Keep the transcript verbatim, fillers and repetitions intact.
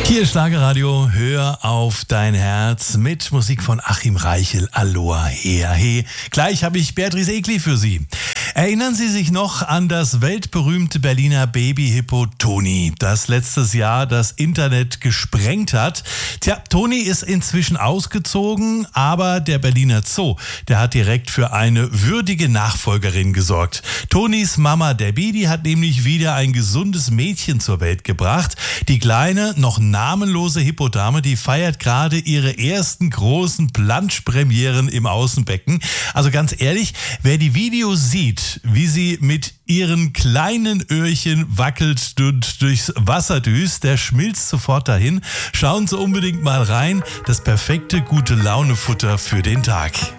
Hier ist Schlagerradio, hör auf dein Herz mit Musik von Achim Reichel, Aloha Hea He. Gleich habe ich Beatrice Egli für Sie. Erinnern Sie sich noch an das weltberühmte Berliner Baby-Hippo Toni, das letztes Jahr das Internet gesprengt hat? Tja, Toni ist inzwischen ausgezogen, aber der Berliner Zoo, der hat direkt für eine würdige Nachfolgerin gesorgt. Tonis Mama Debbie, die hat nämlich wieder ein gesundes Mädchen zur Welt gebracht. Die kleine, noch namenlose Hippodame, die feiert gerade ihre ersten großen Planschpremieren im Außenbecken. Also ganz ehrlich, wer die Videos sieht, wie sie mit ihren kleinen Öhrchen wackelt und durchs Wasser düst, der schmilzt sofort dahin. Schauen Sie unbedingt mal rein. Das perfekte Gute-Laune-Futter für den Tag.